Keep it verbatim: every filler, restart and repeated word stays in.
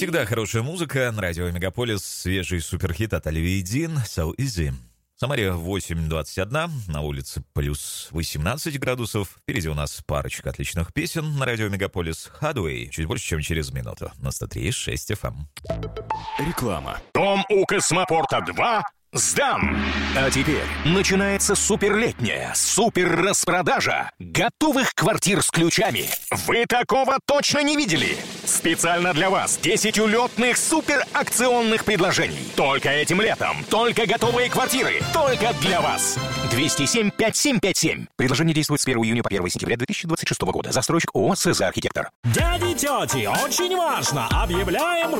Всегда хорошая музыка. На радио Мегаполис свежий суперхит от Оливии Дин «So Easy». В Самаре восемь двадцать один, на улице плюс восемнадцать градусов. Впереди у нас парочка отличных песен на радио Мегаполис. Хадуэй чуть больше, чем через минуту на сто три и шесть эф эм. Реклама. Дом у Космопорта два сдан. А теперь начинается суперлетняя супер-распродажа готовых квартир с ключами. Вы такого точно не видели? Специально для вас десять улетных суперакционных предложений. Только этим летом. Только готовые квартиры. Только для вас. двести семь пятьдесят семь пятьдесят семь. Предложение действует с первого июня по первое сентября две тысячи двадцать шестого года. Застройщик ООО «СЗ Архитектор». Дяди, тети, очень важно! Объявляем